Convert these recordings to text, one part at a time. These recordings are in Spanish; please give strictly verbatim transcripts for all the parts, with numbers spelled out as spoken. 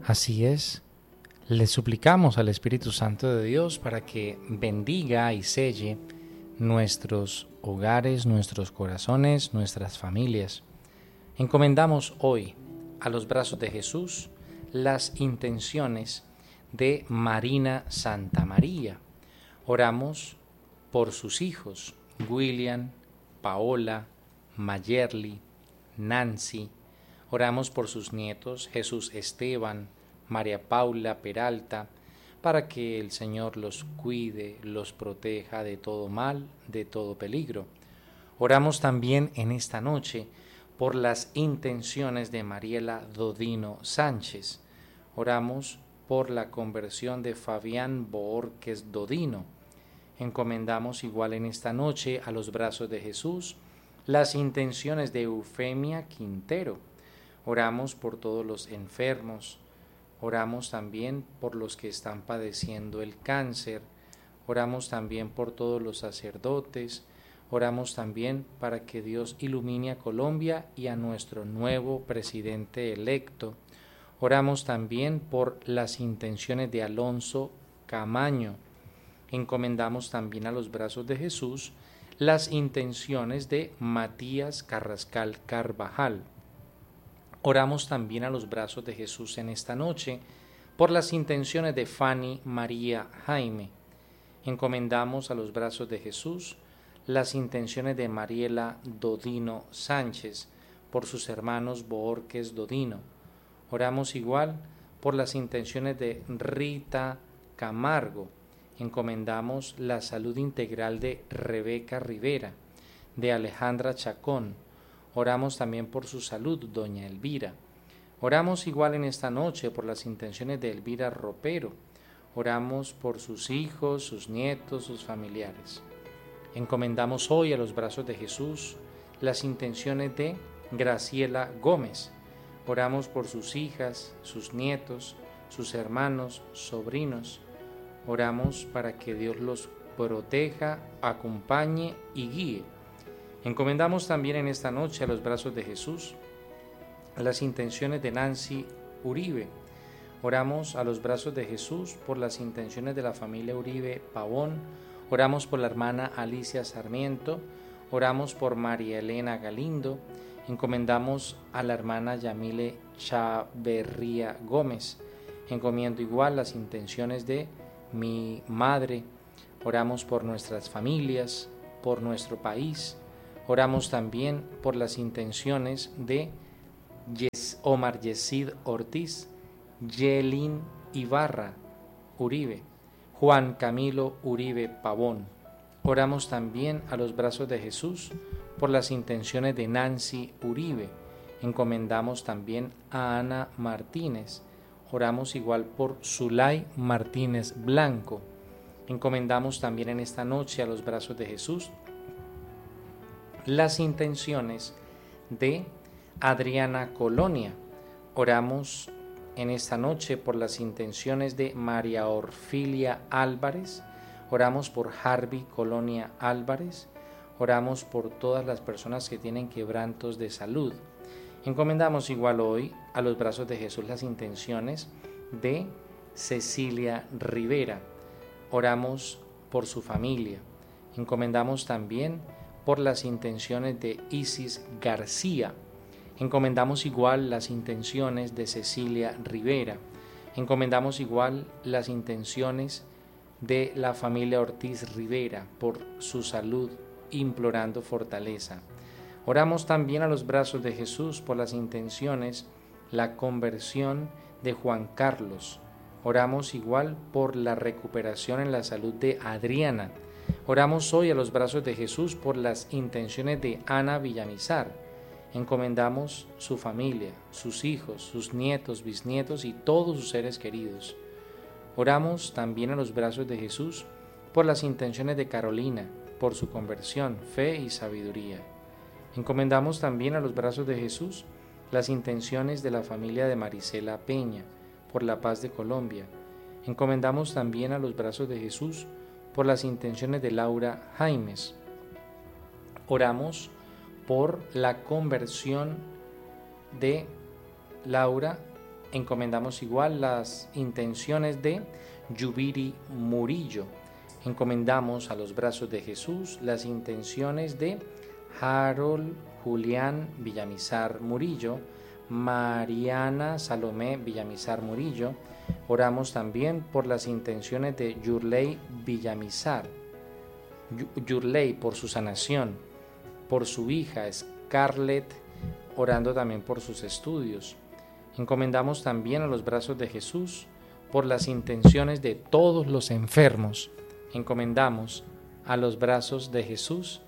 Así es, le suplicamos al Espíritu Santo de Dios para que bendiga y selle nuestros hogares, nuestros corazones, nuestras familias. Encomendamos hoy a los brazos de Jesús las intenciones de Marina Santa María. Oramos por sus hijos, William, Paola, Mayerly, Nancy. Oramos por sus nietos, Jesús Esteban, María Paula Peralta, para que el Señor los cuide, los proteja de todo mal, de todo peligro. Oramos también en esta noche por las intenciones de Mariela Dodino Sánchez. Oramos por la conversión de Fabián Boórquez Dodino. Encomendamos igual en esta noche a los brazos de Jesús las intenciones de Eufemia Quintero. Oramos por todos los enfermos. Oramos también por los que están padeciendo el cáncer. Oramos también por todos los sacerdotes. Oramos también para que Dios ilumine a Colombia y a nuestro nuevo presidente electo. Oramos también por las intenciones de Alonso Camaño. Encomendamos también a los brazos de Jesús las intenciones de Matías Carrascal Carvajal. Oramos también a los brazos de Jesús en esta noche por las intenciones de Fanny María Jaime. Encomendamos a los brazos de Jesús las intenciones de Mariela Dodino Sánchez por sus hermanos Boórquez Dodino. Oramos igual por las intenciones de Rita Camargo. Encomendamos la salud integral de Rebeca Rivera, de Alejandra Chacón. Oramos también por su salud, doña Elvira. Oramos igual en esta noche por las intenciones de Elvira Ropero. Oramos por sus hijos, sus nietos, sus familiares. Encomendamos hoy a los brazos de Jesús las intenciones de Graciela Gómez. Oramos por sus hijas, sus nietos, sus hermanos, sobrinos. Oramos para que Dios los proteja, acompañe y guíe. Encomendamos también en esta noche a los brazos de Jesús las intenciones de Nancy Uribe. Oramos a los brazos de Jesús por las intenciones de la familia Uribe Pavón. Oramos por la hermana Alicia Sarmiento. Oramos por María Elena Galindo. Encomendamos a la hermana Yamile Chaverría Gómez. Encomiendo igual las intenciones de mi madre. Oramos por nuestras familias, por nuestro país. Oramos también por las intenciones de Omar Yesid Ortiz, Yelin Ibarra Uribe, Juan Camilo Uribe Pavón. Oramos también a los brazos de Jesús por las intenciones de Nancy Uribe. Encomendamos también a Ana Martínez. Oramos igual por Zulay Martínez Blanco. Encomendamos también en esta noche a los brazos de Jesús las intenciones de Adriana Colonia. Oramos en esta noche por las intenciones de María Orfilia Álvarez. Oramos por Harvey Colonia Álvarez. Oramos por todas las personas que tienen quebrantos de salud. Encomendamos igual hoy a los brazos de Jesús las intenciones de Cecilia Rivera. Oramos por su familia. Encomendamos también por las intenciones de Isis García. Encomendamos igual las intenciones de Cecilia Rivera. Encomendamos igual las intenciones de la familia Ortiz Rivera por su salud, implorando fortaleza. Oramos también a los brazos de Jesús por las intenciones, la conversión de Juan Carlos. Oramos igual por la recuperación en la salud de Adriana. Oramos hoy a los brazos de Jesús por las intenciones de Ana Villamizar. Encomendamos su familia, sus hijos, sus nietos, bisnietos y todos sus seres queridos. Oramos también a los brazos de Jesús por las intenciones de Carolina, por su conversión, fe y sabiduría. Encomendamos también a los brazos de Jesús las intenciones de la familia de Marisela Peña, por la paz de Colombia. Encomendamos también a los brazos de Jesús por las intenciones de Laura Jaimes. Oramos por la conversión de Laura Encomendamos igual las intenciones de Yubiri Murillo. Encomendamos a los brazos de Jesús las intenciones de Harold Julián Villamizar Murillo, Mariana Salomé Villamizar Murillo. Oramos también por las intenciones de Yurley Villamizar, Yurley por su sanación, por su hija Scarlett, orando también por sus estudios. Encomendamos también a los brazos de Jesús por las intenciones de todos los enfermos. Encomendamos a los brazos de Jesús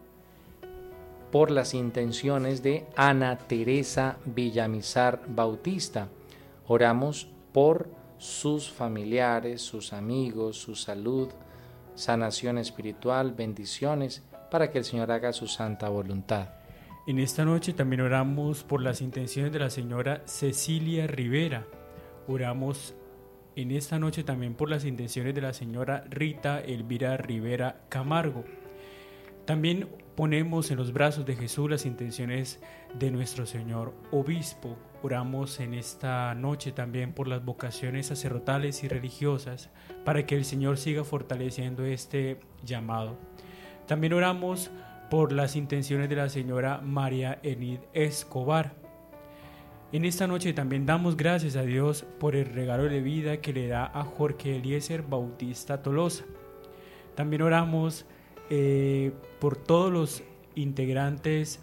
por las intenciones de Ana Teresa Villamizar Bautista. Oramos por sus familiares, sus amigos, su salud, sanación espiritual, bendiciones, para que el Señor haga su santa voluntad. En esta noche también oramos por las intenciones de la señora Cecilia Rivera. Oramos en esta noche también por las intenciones de la señora Rita Elvira Rivera Camargo. También ponemos en los brazos de Jesús las intenciones de nuestro Señor Obispo. Oramos en esta noche también por las vocaciones sacerdotales y religiosas, para que el Señor siga fortaleciendo este llamado. También oramos por las intenciones de la señora María Enid Escobar. En esta noche también damos gracias a Dios por el regalo de vida que le da a Jorge Eliezer Bautista Tolosa. También oramos eh, por todos los integrantes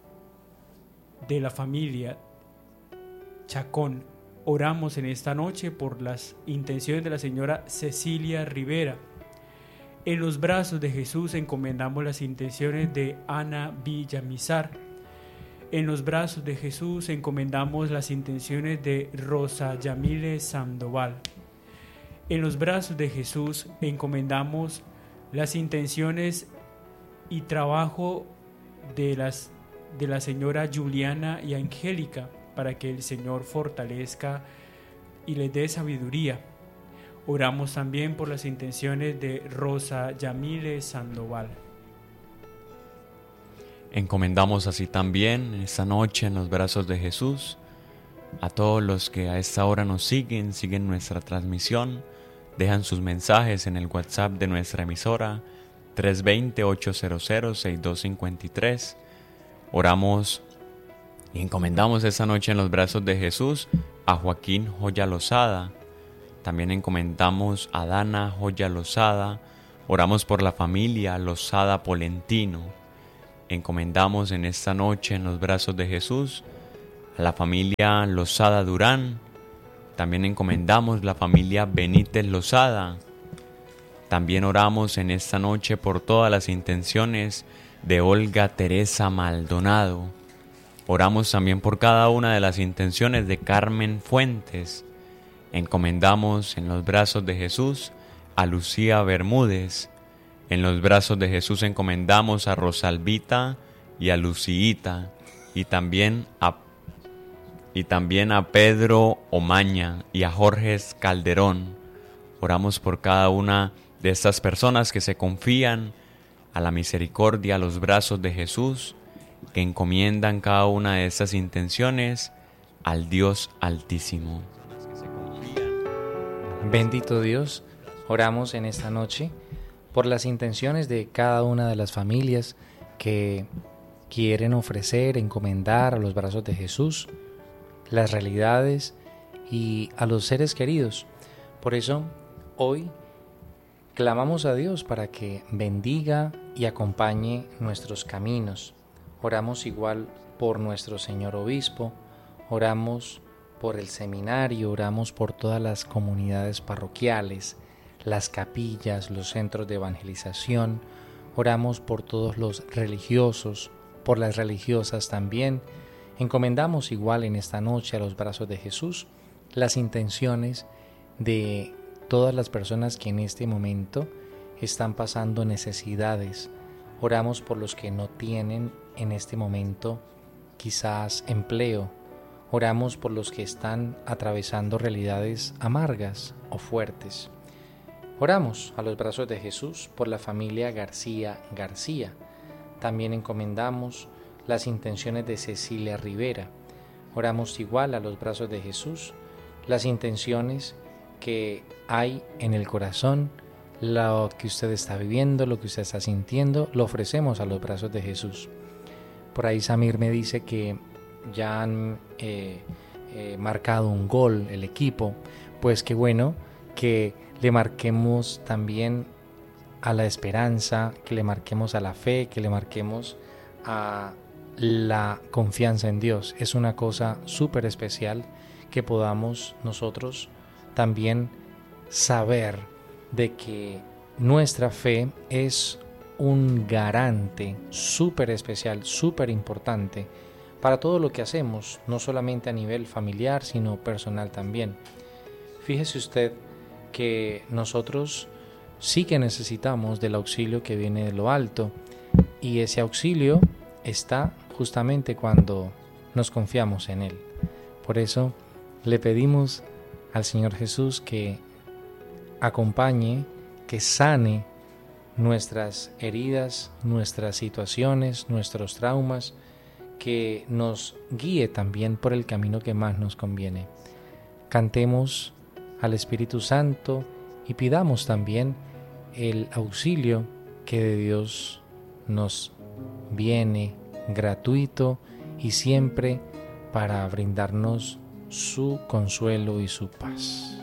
de la familia Chacón. Oramos en esta noche por las intenciones de la señora Cecilia Rivera. En los brazos de Jesús encomendamos las intenciones de Ana Villamizar. En los brazos de Jesús encomendamos las intenciones de Rosa Yamile Sandoval. En los brazos de Jesús encomendamos las intenciones y trabajo de, las, de la señora Juliana y Angélica, para que el Señor fortalezca y les dé sabiduría. Oramos también por las intenciones de Rosa Yamile Sandoval. Encomendamos así también esta noche en los brazos de Jesús a todos los que a esta hora nos siguen, siguen nuestra transmisión, dejan sus mensajes en el WhatsApp de nuestra emisora tres dos cero, ocho cero cero, seis dos cinco tres. Oramos y encomendamos esta noche en los brazos de Jesús a Joaquín Joya Lozada. También encomendamos a Dana Joya Lozada. Oramos por la familia Lozada Polentino. Encomendamos en esta noche en los brazos de Jesús a la familia Lozada Durán. También encomendamos la familia Benítez Lozada. También oramos en esta noche por todas las intenciones de Olga Teresa Maldonado. Oramos también por cada una de las intenciones de Carmen Fuentes. Encomendamos en los brazos de Jesús a Lucía Bermúdez. En los brazos de Jesús encomendamos a Rosalvita y a Luciita, y también a, y también a Pedro Omaña y a Jorge Calderón. Oramos por cada una de estas personas que se confían a la misericordia, a los brazos de Jesús, que encomiendan cada una de estas intenciones al Dios Altísimo. Bendito Dios, oramos en esta noche por las intenciones de cada una de las familias que quieren ofrecer, encomendar a los brazos de Jesús las realidades y a los seres queridos. Por eso, hoy clamamos a Dios para que bendiga y acompañe nuestros caminos. Oramos igual por nuestro Señor Obispo, oramos por el seminario, oramos por todas las comunidades parroquiales, las capillas, los centros de evangelización, oramos por todos los religiosos, por las religiosas también. Encomendamos igual en esta noche a los brazos de Jesús las intenciones de todas las personas que en este momento están pasando necesidades. Oramos por los que no tienen en este momento quizás empleo. Oramos por los que están atravesando realidades amargas o fuertes. Oramos a los brazos de Jesús por la familia García García. También encomendamos las intenciones de Cecilia Rivera. Oramos igual a los brazos de Jesús las intenciones que hay en el corazón, lo que usted está viviendo, lo que usted está sintiendo, lo ofrecemos a los brazos de Jesús. Por ahí Samir me dice que ya han eh, eh, marcado un gol el equipo. Pues qué bueno que le marquemos también a la esperanza, que le marquemos a la fe, que le marquemos a la confianza en Dios. Es una cosa súper especial que podamos nosotros también saber de que nuestra fe es un garante súper especial, súper importante para todo lo que hacemos, no solamente a nivel familiar, sino personal también. Fíjese usted que nosotros sí que necesitamos del auxilio que viene de lo alto, y ese auxilio está justamente cuando nos confiamos en Él. Por eso le pedimos al Señor Jesús que acompañe, que sane nuestras heridas, nuestras situaciones, nuestros traumas, que nos guíe también por el camino que más nos conviene. Cantemos al Espíritu Santo y pidamos también el auxilio que de Dios nos viene gratuito y siempre para brindarnos su consuelo y su paz.